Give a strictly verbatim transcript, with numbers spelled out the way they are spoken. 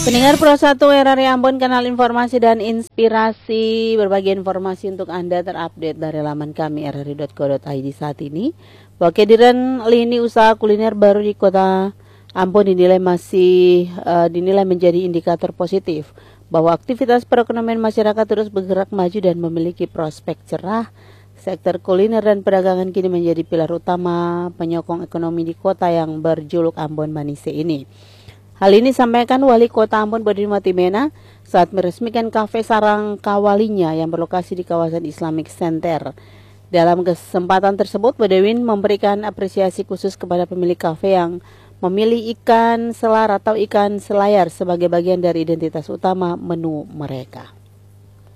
Pendengar Pro satu R R I Ambon, kanal informasi dan inspirasi, berbagi informasi untuk Anda terupdate dari laman kami r r i dot co dot i d saat ini. Bahwa kehadiran lini usaha kuliner baru di Kota Ambon dinilai masih uh, dinilai menjadi indikator positif bahwa aktivitas perekonomian masyarakat terus bergerak maju dan memiliki prospek cerah. Sektor kuliner dan perdagangan kini menjadi pilar utama penyokong ekonomi di kota yang berjuluk Ambon Manise ini. Hal ini disampaikan Wali Kota Ambon Bodin Matimena saat meresmikan Kafe Sarang Kawalinya yang berlokasi di kawasan Islamic Center. Dalam kesempatan tersebut, Bodin memberikan apresiasi khusus kepada pemilik kafe yang memilih ikan selar atau ikan selayar sebagai bagian dari identitas utama menu mereka.